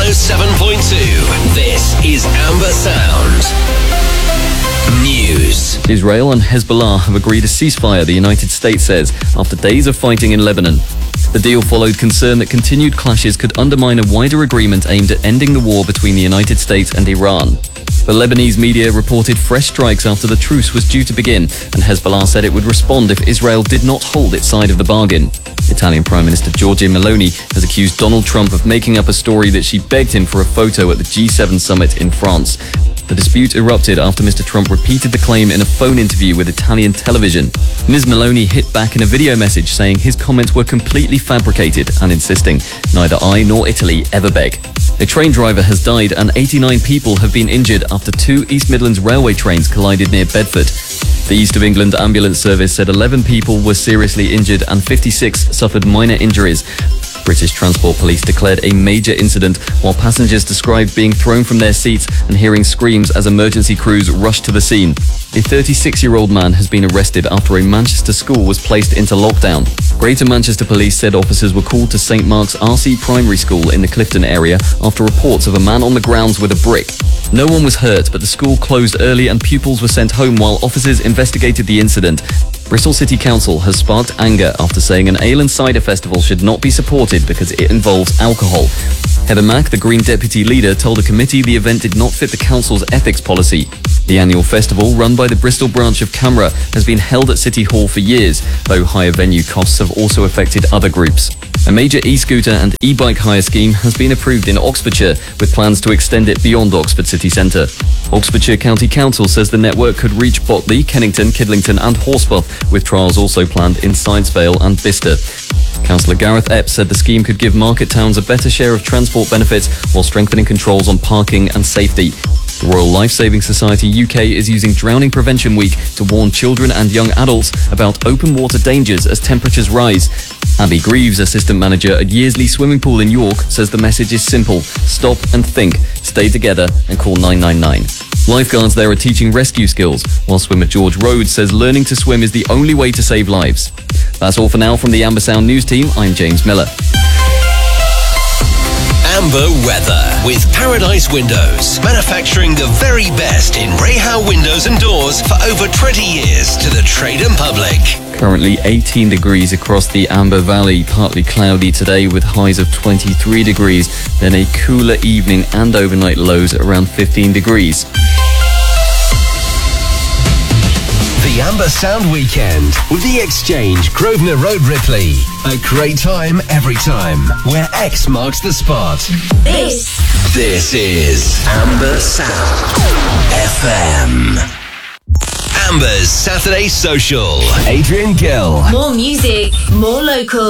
107.2. This is Amber Sound. News. Israel and Hezbollah have agreed a ceasefire, the United States says, after days of fighting in Lebanon. The deal followed concern that continued clashes could undermine a wider agreement aimed at ending the war between the United States and Iran. The Lebanese media reported fresh strikes after the truce was due to begin, and Hezbollah said it would respond if Israel did not hold its side of the bargain. Italian Prime Minister Giorgia Meloni has accused Donald Trump of making up a story that she begged him for a photo at the G7 summit in France. The dispute erupted after Mr. Trump repeated the claim in a phone interview with Italian television. Ms. Meloni hit back in a video message saying his comments were completely fabricated and insisting, "Neither I nor Italy ever beg." A train driver has died and 89 people have been injured after two East Midlands railway trains collided near Bedford. The East of England Ambulance Service said 11 people were seriously injured and 56 suffered minor injuries. British Transport Police declared a major incident while passengers described being thrown from their seats and hearing screams as emergency crews rushed to the scene. A 36-year-old man has been arrested after a Manchester school was placed into lockdown. Greater Manchester Police said officers were called to St Mark's RC Primary School in the Clifton area after reports of a man on the grounds with a brick. No one was hurt, but the school closed early and pupils were sent home while officers investigated the incident. Bristol City Council has sparked anger after saying an ale and cider festival should not be supported because it involves alcohol. Heather Mack, the Green Deputy Leader, told a committee the event did not fit the council's ethics policy. The annual festival, run by the Bristol branch of CAMRA, has been held at City Hall for years, though higher venue costs have also affected other groups. A major e-scooter and e-bike hire scheme has been approved in Oxfordshire, with plans to extend it beyond Oxford city centre. Oxfordshire County Council says the network could reach Botley, Kennington, Kidlington and Horsforth, with trials also planned in Sidesvale and Bicester. Councillor Gareth Epps said the scheme could give market towns a better share of transport benefits while strengthening controls on parking and safety. The Royal Life Saving Society UK is using Drowning Prevention Week to warn children and young adults about open water dangers as temperatures rise. Abby Greaves, assistant manager at Yearsley Swimming Pool in York, says the message is simple: stop and think, stay together and call 999. Lifeguards there are teaching rescue skills, while swimmer George Rhodes says learning to swim is the only way to save lives. That's all for now from the Amber Sound News team. I'm James Miller. Amber weather with Paradise Windows, manufacturing the very best in Rahal windows and doors for over 20 years to the trade and public. Currently 18 degrees across the Amber Valley, partly cloudy today with highs of 23 degrees, then a cooler evening and overnight lows at around 15 degrees. The Amber Sound Weekend with The Exchange, Grosvenor Road, Ripley. A great time every time, where X marks the spot. This is Amber Sound FM. Amber's Saturday Social. Adrian Gill. More music, more local.